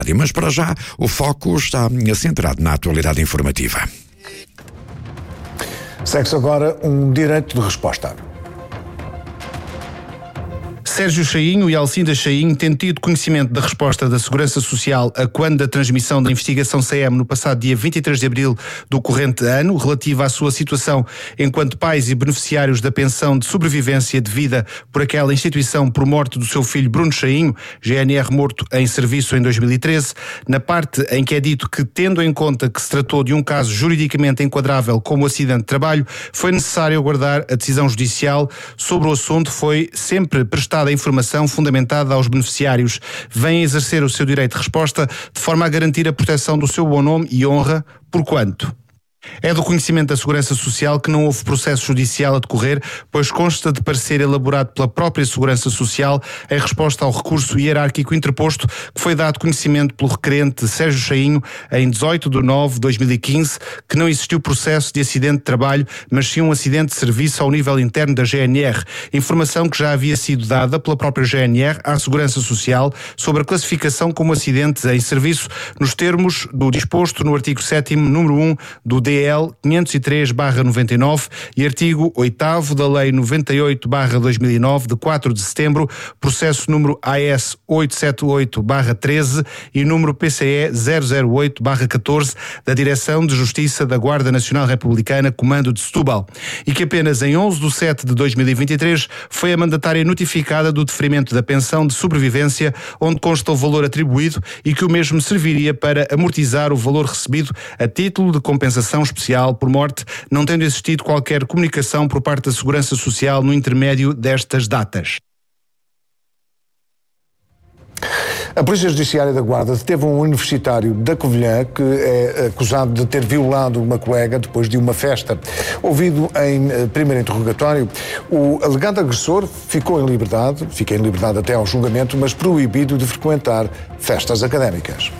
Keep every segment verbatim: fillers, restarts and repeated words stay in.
Mas para já o foco está centrado na atualidade informativa. Segue-se agora um direito de resposta. Sérgio Chainho e Alcinda Chainho têm tido conhecimento da resposta da Segurança Social a quando da transmissão da investigação C M no passado dia vinte e três de abril do corrente ano, relativa à sua situação enquanto pais e beneficiários da pensão de sobrevivência devida por aquela instituição por morte do seu filho Bruno Chainho, G N R morto em serviço em dois mil e treze, na parte em que é dito que, tendo em conta que se tratou de um caso juridicamente enquadrável como acidente de trabalho, foi necessário aguardar a decisão judicial sobre o assunto. Foi sempre prestada a informação fundamentada aos beneficiários. Vêm exercer o seu direito de resposta de forma a garantir a proteção do seu bom nome e honra, porquanto é do conhecimento da Segurança Social que não houve processo judicial a decorrer, pois consta de parecer elaborado pela própria Segurança Social em resposta ao recurso hierárquico interposto, que foi dado conhecimento pelo requerente Sérgio Chainho em dezoito de nove de dois mil e quinze, que não existiu processo de acidente de trabalho, mas sim um acidente de serviço ao nível interno da G N R. Informação que já havia sido dada pela própria G N R à Segurança Social sobre a classificação como acidente em serviço, nos termos do disposto no artigo sétimo, número um do D L quinhentos e três barra noventa e nove e artigo oitavo da Lei noventa e oito barra dois mil e nove de quatro de setembro, processo número A S oitocentos e setenta e oito barra treze e número P C E zero zero oito barra catorze da Direção de Justiça da Guarda Nacional Republicana, Comando de Setúbal, e que apenas em onze de setembro de dois mil e vinte e três foi a mandatária notificada do deferimento da pensão de sobrevivência, onde consta o valor atribuído e que o mesmo serviria para amortizar o valor recebido a título de compensação especial por morte, não tendo existido qualquer comunicação por parte da Segurança Social no intermédio destas datas. A Polícia Judiciária da Guarda deteve um universitário da Covilhã que é acusado de ter violado uma colega depois de uma festa. Ouvido em primeiro interrogatório, o alegado agressor ficou em liberdade, fica em liberdade até ao julgamento, mas proibido de frequentar festas académicas.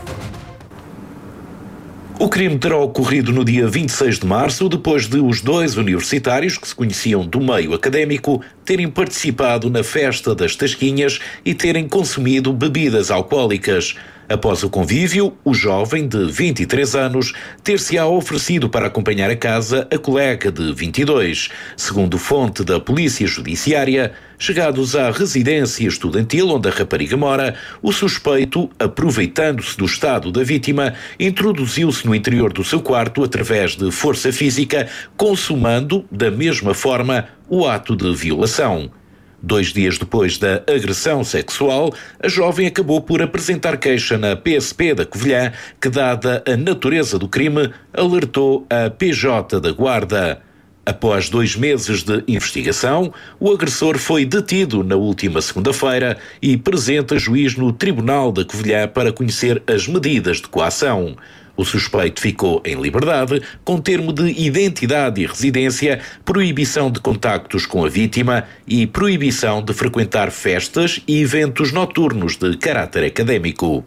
O crime terá ocorrido no dia vinte e seis de março, depois de os dois universitários, que se conheciam do meio académico, terem participado na festa das Tasquinhas e terem consumido bebidas alcoólicas. Após o convívio, o jovem, de vinte e três anos, ter-se-á oferecido para acompanhar a casa a colega de vinte e dois. Segundo fonte da Polícia Judiciária, chegados à residência estudantil onde a rapariga mora, o suspeito, aproveitando-se do estado da vítima, introduziu-se no interior do seu quarto através de força física, consumando, da mesma forma, o ato de violação. Dois dias depois da agressão sexual, a jovem acabou por apresentar queixa na P S P da Covilhã, que, dada a natureza do crime, alertou a P J da Guarda. Após dois meses de investigação, o agressor foi detido na última segunda-feira e presente a juiz no Tribunal da Covilhã para conhecer as medidas de coação. O suspeito ficou em liberdade, com termo de identidade e residência, proibição de contactos com a vítima e proibição de frequentar festas e eventos noturnos de caráter académico.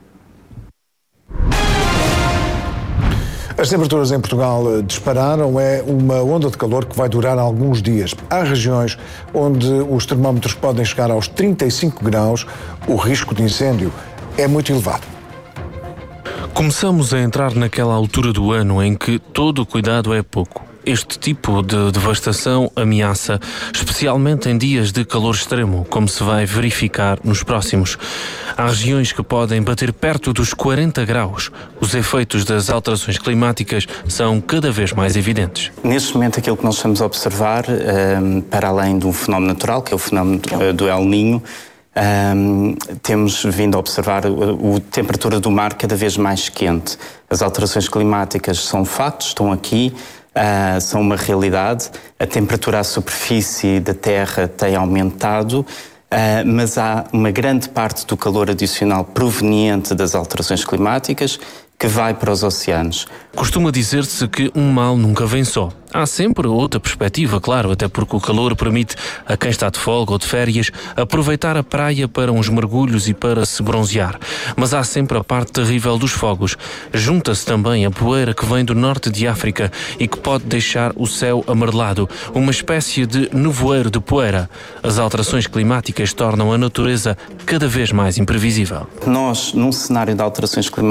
As temperaturas em Portugal dispararam. É uma onda de calor que vai durar alguns dias. Há regiões onde os termómetros podem chegar aos trinta e cinco graus. O risco de incêndio é muito elevado. Começamos a entrar naquela altura do ano em que todo o cuidado é pouco. Este tipo de devastação ameaça, especialmente em dias de calor extremo, como se vai verificar nos próximos. Há regiões que podem bater perto dos quarenta graus. Os efeitos das alterações climáticas são cada vez mais evidentes. Neste momento, aquilo que nós estamos a observar, um, para além de um fenómeno natural, que é o fenómeno do El Niño, Um, temos vindo a observar a, a temperatura do mar cada vez mais quente. As alterações climáticas são factos, estão aqui, uh, são uma realidade. A temperatura à superfície da Terra tem aumentado, uh, mas há uma grande parte do calor adicional proveniente das alterações climáticas que vai para os oceanos. Costuma dizer-se que um mal nunca vem só. Há sempre outra perspectiva, claro, até porque o calor permite a quem está de folga ou de férias aproveitar a praia para uns mergulhos e para se bronzear. Mas há sempre a parte terrível dos fogos. Junta-se também a poeira que vem do norte de África e que pode deixar o céu amarelado, uma espécie de nevoeiro de poeira. As alterações climáticas tornam a natureza cada vez mais imprevisível. Nós, num cenário de alterações climáticas,